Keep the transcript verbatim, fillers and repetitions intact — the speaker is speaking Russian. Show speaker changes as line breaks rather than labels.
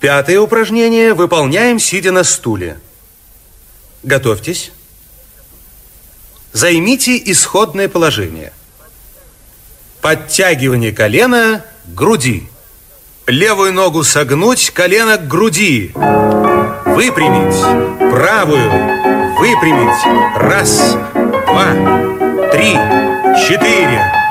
Пятое упражнение выполняем, сидя на стуле. Готовьтесь. Займите исходное положение. Подтягивание колена к груди. Левую ногу согнуть, колено к груди. Выпрямить. Правую. Выпрямить. Раз, два, три, четыре,